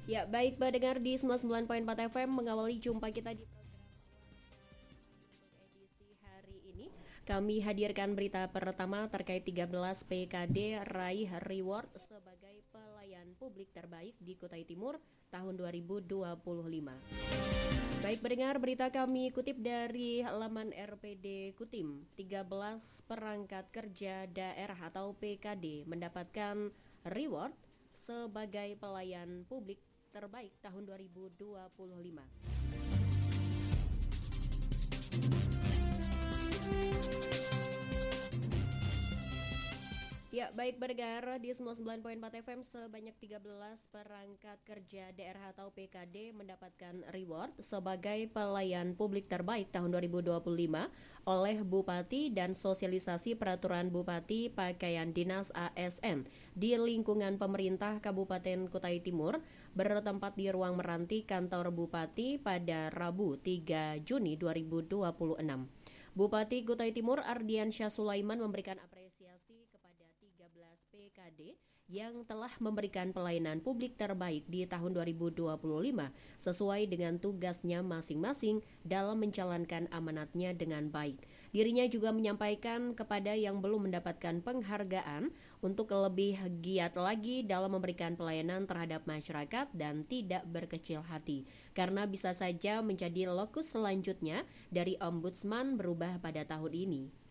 Ya, baik pendengar di 99.4 FM mengawali jumpa kita di program edisi hari ini. Kami hadirkan berita pertama terkait 13 PKD raih reward sebagai pelayan publik terbaik di Kutai Timur tahun 2025. Baik pendengar, berita kami kutip dari laman RPD Kutim. 13 perangkat kerja daerah atau PKD mendapatkan reward sebagai pelayan publik terbaik tahun 2025. Ya, baik pendengar di 99.4 FM sebanyak 13 perangkat kerja daerah atau PKD mendapatkan reward sebagai pelayan publik terbaik tahun 2025 oleh Bupati dan sosialisasi peraturan Bupati pakaian dinas ASN di lingkungan pemerintah Kabupaten Kutai Timur bertempat di ruang meranti kantor Bupati pada Rabu 3 Juni 2026. Bupati Kutai Timur Ardiansyah Sulaiman memberikan apresiasi kepada 13 PKD yang telah memberikan pelayanan publik terbaik di tahun 2025 sesuai dengan tugasnya masing-masing dalam menjalankan amanatnya dengan baik. Dirinya juga menyampaikan kepada yang belum mendapatkan penghargaan untuk lebih giat lagi dalam memberikan pelayanan terhadap masyarakat dan tidak berkecil hati karena bisa saja menjadi lokus selanjutnya dari Ombudsman berubah pada tahun ini.